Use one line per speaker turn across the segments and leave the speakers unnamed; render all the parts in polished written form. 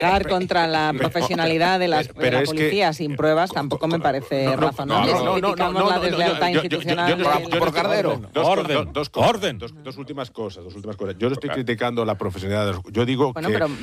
contra la profesionalidad de la policía sin pruebas tampoco me parece razonable. Criticamos la deslealtad institucional.
Por Cardero.
Orden.
Dos últimas cosas. Yo no estoy criticando la profesionalidad. Yo digo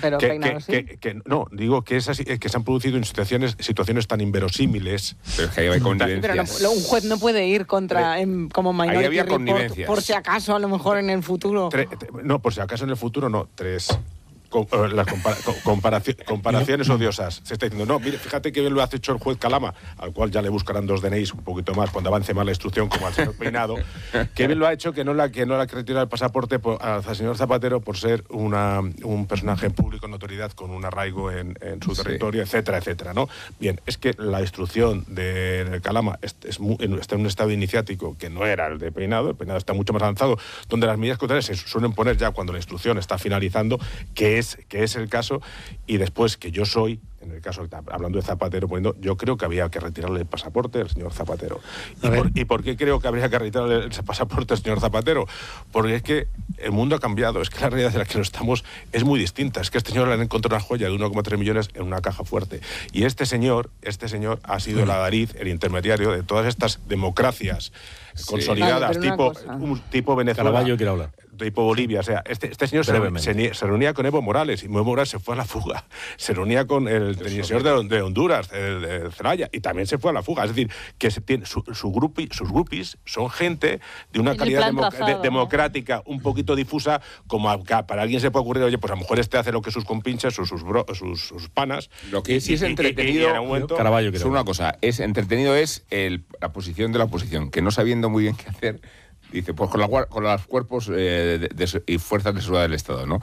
digo que se han producido en situaciones tan inverosímiles.
Pero es que hay connivencias.
Pero un juez no puede ir contra como Minority Report por si acaso a lo mejor en el futuro.
Por si acaso en el futuro no. Las comparaciones odiosas. Se está diciendo, no, mire, fíjate que bien lo ha hecho el juez Calama, al cual ya le buscarán 2 DNIs un poquito más cuando avance más la instrucción, como al señor Peinado, que bien lo ha hecho que no le ha retirado el pasaporte al señor Zapatero por ser un personaje público en notoriedad con un arraigo en su territorio, etcétera, etcétera, ¿no? Bien, es que la instrucción de Calama está en un estado iniciático que no era el de Peinado. El Peinado está mucho más avanzado, donde las medidas cautelares se suelen poner ya cuando la instrucción está finalizando, que es el caso, y después que yo soy, en el caso, hablando de Zapatero, yo creo que había que retirarle el pasaporte al señor Zapatero. ¿Y por qué creo que habría que retirarle el pasaporte al señor Zapatero? Porque es que el mundo ha cambiado, es que la realidad en la que estamos es muy distinta. Es que este señor le han encontrado una joya de 1,3 millones en una caja fuerte. Y este señor ha sido el adalid, el intermediario de todas estas democracias consolidadas, tipo Venezuela.
Caraballo quiere hablar.
Tipo Bolivia, o sea, este señor se reunía con Evo Morales, y Evo Morales se fue a la fuga. Se reunía con el señor de Honduras, el Zelaya, y también se fue a la fuga. Es decir, que sus groupies son gente de una calidad democrática un poquito difusa, como para alguien se puede ocurrir, oye, pues a lo mejor hace lo que sus compinches o sus panas.
Lo que sí es entretenido, Caraballo, es una cosa, entretenido es la posición de la oposición, que no sabiendo muy bien qué hacer, dice, pues con los cuerpos y fuerzas de seguridad del Estado, ¿no?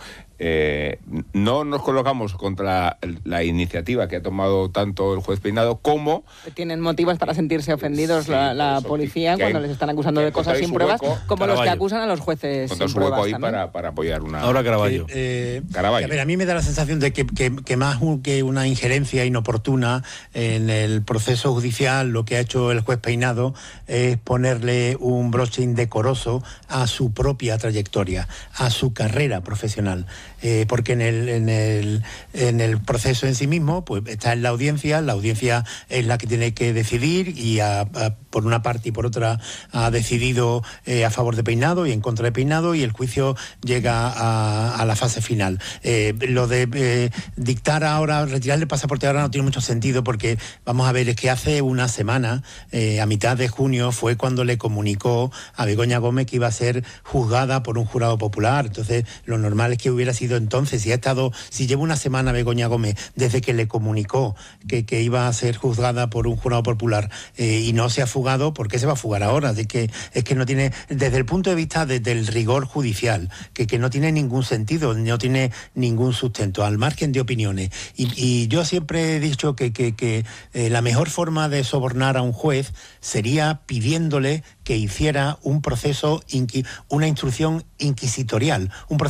No nos colocamos contra la iniciativa que ha tomado tanto el juez Peinado como...
Tienen motivos para sentirse ofendidos la policía cuando les están acusando de cosas sin pruebas, como Caraballo, los que acusan a los jueces sin pruebas. Hueco ahí para apoyar una...
Ahora Caraballo.
Caraballo. A ver, a mí me da la sensación de que más que una injerencia inoportuna en el proceso judicial, lo que ha hecho el juez Peinado es ponerle un broche indecoroso a su propia trayectoria, a su carrera profesional. Porque en el proceso en sí mismo pues está en la audiencia es la que tiene que decidir, y por una parte y por otra ha decidido a favor de Peinado y en contra de Peinado, y el juicio llega a la fase final. Lo de dictar ahora, retirarle el pasaporte ahora no tiene mucho sentido, porque vamos a ver, es que hace una semana, a mitad de junio, fue cuando le comunicó a Begoña Gómez que iba a ser juzgada por un jurado popular. Entonces lo normal es que hubiera sido entonces, si lleva una semana Begoña Gómez desde que le comunicó que iba a ser juzgada por un jurado popular y no se ha fugado, ¿por qué se va a fugar ahora? Es que no tiene, desde el punto de vista del rigor judicial, que no tiene ningún sentido, no tiene ningún sustento, al margen de opiniones. Y yo siempre he dicho que la mejor forma de sobornar a un juez sería pidiéndole que hiciera un proceso, una instrucción inquisitorial,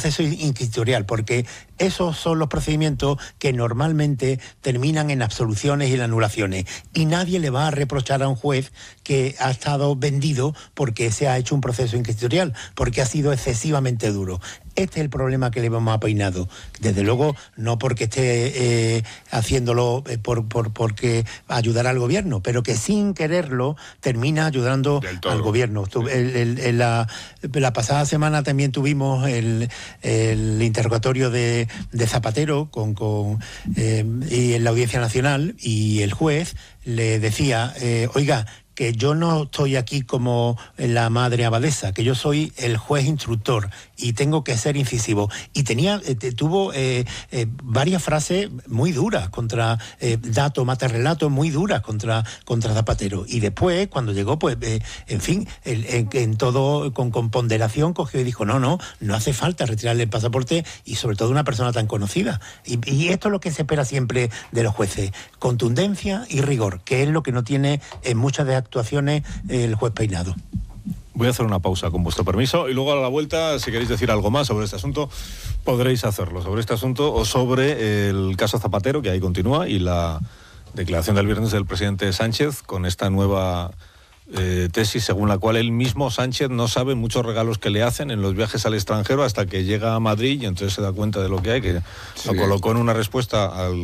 porque esos son los procedimientos que normalmente terminan en absoluciones y en anulaciones, y nadie le va a reprochar a un juez que ha estado vendido porque se ha hecho un proceso inquisitorial, porque ha sido excesivamente duro. Este es el problema que le vemos a Peinado. Desde luego, no porque esté haciéndolo porque ayudará al gobierno, pero que sin quererlo termina ayudando al gobierno. La pasada semana también tuvimos el interrogatorio de Zapatero y en la Audiencia Nacional, y el juez le decía, oiga, que yo no estoy aquí como la madre abadesa, que yo soy el juez instructor y tengo que ser incisivo. Y tuvo varias frases muy duras contra dato, mata relato, muy duras contra Zapatero. Y después, cuando llegó, pues, en fin, en todo con ponderación, cogió y dijo, no hace falta retirarle el pasaporte, y sobre todo una persona tan conocida. Y esto es lo que se espera siempre de los jueces, contundencia y rigor, que es lo que no tiene en muchas de actuaciones el juez Peinado.
Voy a hacer una pausa, con vuestro permiso, y luego a la vuelta, si queréis decir algo más sobre este asunto, podréis hacerlo, sobre este asunto o sobre el caso Zapatero, que ahí continúa, y la declaración del viernes del presidente Sánchez con esta nueva
tesis según la cual él mismo, Sánchez, no sabe muchos regalos que le hacen en los viajes al extranjero hasta que llega a Madrid y entonces se da cuenta de lo que hay, que lo colocó en una respuesta al